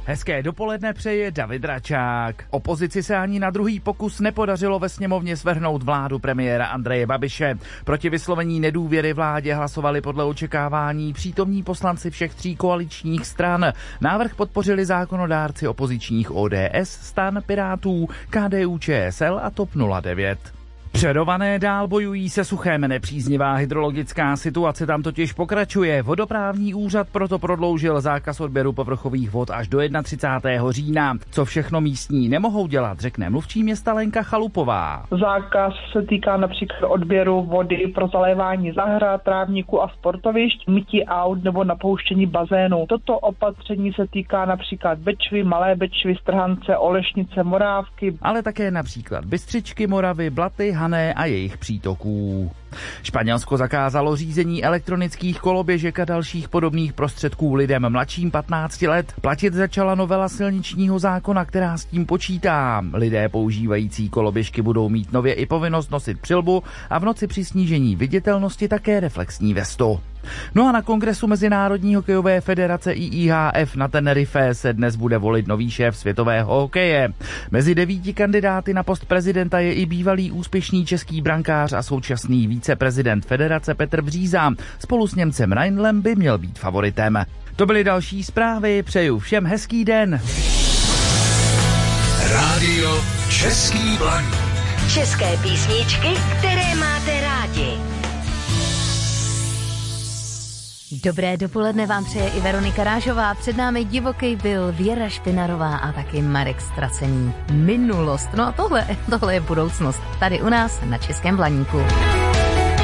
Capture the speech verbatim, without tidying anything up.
Hezké dopoledne přeje David Račák. Opozici se ani na druhý pokus nepodařilo ve sněmovně svrhnout vládu premiéra Andreje Babiše. Proti vyslovení nedůvěry vládě hlasovali podle očekávání přítomní poslanci všech tří koaličních stran. Návrh podpořili zákonodárci opozičních O D S, STAN, Pirátů, K D U Č S L a TOP nula devět. Přerované dál bojují se suchem, nepříznivá hydrologická situace tam totiž pokračuje. Vodoprávní úřad proto prodloužil zákaz odběru povrchových vod až do třicátého prvního října. Co všechno místní nemohou dělat, řekne mluvčí města Lenka Chalupová. Zákaz se týká například odběru vody pro zalévání zahrad, trávníků a sportovišť, mytí aut nebo napouštění bazénu. Toto opatření se týká například Bečvy, Malé Bečvy, Strhance, Olešnice, Morávky, ale také například Bystřičky, Moravy, Blaty, Hané a jejich přítoků. Španělsko zakázalo řízení elektronických koloběžek a dalších podobných prostředků lidem mladším patnácti let. Platit začala novela silničního zákona, která s tím počítá. Lidé používající koloběžky budou mít nově i povinnost nosit přilbu a v noci při snížení viditelnosti také reflexní vestu. No a na kongresu Mezinárodní hokejové federace I I H F na Tenerife se dnes bude volit nový šéf světového hokeje. Mezi devíti kandidáty na post prezidenta je i bývalý úspěšný český brankář a současný viceprezident federace Petr Bříza. Spolu s Němcem Reinlem by měl být favoritem. To byly další zprávy, přeju všem hezký den. Rádio Český Blaník. České písničky, které máte rádi. Dobré dopoledne vám přeje i Veronika Rážová. Před námi divoký byl Věra Špinarová a taky Marek Ztracený. Minulost. No a tohle, tohle je budoucnost. Tady u nás na Českém Blaníku.